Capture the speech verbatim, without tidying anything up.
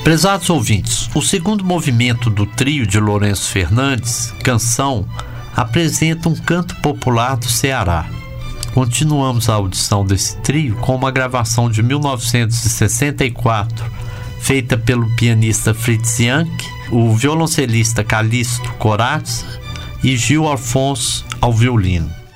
Prezados ouvintes, o segundo movimento do trio de Lourenço Fernandes, Canção, apresenta um canto popular do Ceará. Continuamos a audição desse trio com uma gravação de mil novecentos e sessenta e quatro, feita pelo pianista Fritz Jank, o violoncelista Calixto Corazza e Gil Afonso ao violino.